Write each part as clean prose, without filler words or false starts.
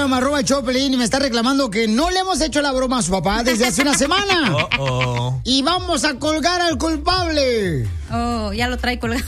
Instagram, @Choplin, y me está reclamando que no le hemos hecho la broma a su papá desde hace una semana. Y vamos a colgar al culpable. Oh, ya lo trae colgado.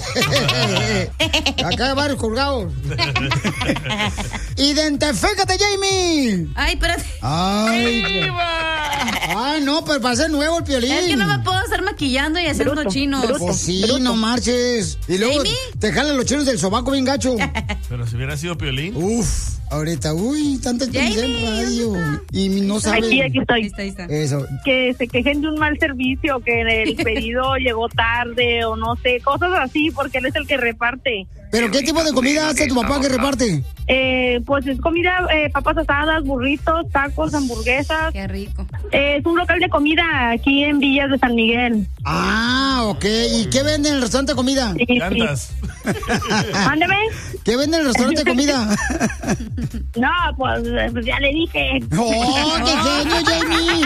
Acá hay varios colgados. ¡Identifícate, Jamie! Ay, espérate. Ay, no, pero para ser nuevo el Piolín. Es que no me puedo estar maquillando y haciendo chinos. Pues sí, no marches. Y luego ¿Jamie? te jalan los chinos del sobaco bien gacho. Pero si hubiera sido Piolín. Uf, ahorita, tanta experiencia en radio. Y no saben. Aquí estoy. Ahí está. Eso. Que se quejen de un mal servicio, que el pedido llegó tarde o no sé, cosas así, porque él es el que reparte. ¿Pero qué tipo de comida hace tu papá que reparte? Pues es comida, papas asadas, burritos, tacos, hamburguesas. Qué rico. Es un local de comida aquí en Villas de San Miguel. Ah, ok. ¿Y qué vende en el restaurante de comida? Sí. Llantas. Mándeme. ¿Qué vende en el restaurante de comida? No, pues ya le dije. ¡Oh, qué genio, Jamie!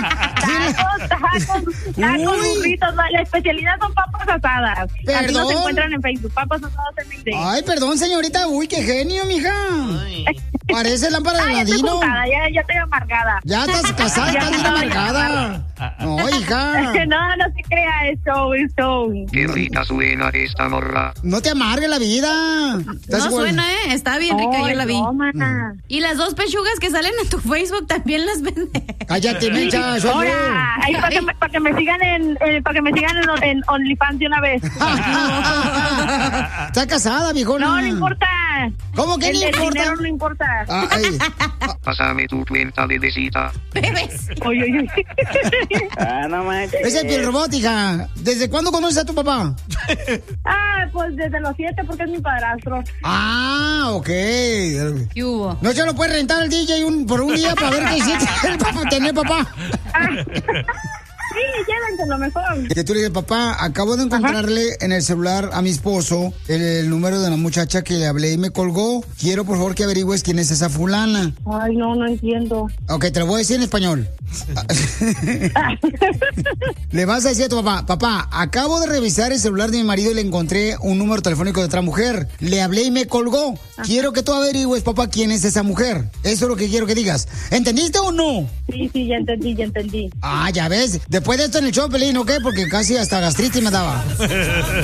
Tacos, burritos. La especialidad son papas asadas. ¿Perdón? Así nos encuentran en Facebook, papas asadas en Miguel. Ay, perdón, señorita. Uy, qué genio, mija. Parece lámpara de ya estoy Aladino. juntada, ya estoy amargada. Ya estás casada, Ya estás bien estoy amargada. No, hija. No se crea eso. Qué rica suena esta morra. No te amargue la vida. No suena, Está bien rica, yo la vi. No, mana. Y las dos pechugas que salen en tu Facebook también las vende. Cállate, Mecha, soy yo. Ahora, ahí para que me sigan en OnlyFans de una vez. Está casada, viejona. No importa. ¿Cómo que no El importa? dinero no importa. Ay. Pásame tu cuenta de visita. Bebes. Oye. No manches. Es el piel robot, hija. ¿Desde cuándo conoces a tu papá? Pues desde los 7 porque es mi padrastro. Ah, ok. ¿Qué hubo? No se lo puede rentar el DJ por un día para ver qué hiciste para tener papá. Sí, llévense lo mejor. Que tú le dices, papá, acabo de encontrarle en el celular a mi esposo el número de la muchacha que le hablé y me colgó. Quiero, por favor, que averigües quién es esa fulana. Ay, no entiendo. Ok, te lo voy a decir en español. Le vas a decir a tu papá, papá, acabo de revisar el celular de mi marido y le encontré un número telefónico de otra mujer. Le hablé y me colgó. Quiero que tú averigües, papá, quién es esa mujer. Eso es lo que quiero que digas. ¿Entendiste o no? Sí, ya entendí. Ah, ya ves. Después de esto en el show, Pelín, ¿ok? Porque casi hasta gastritis me daba.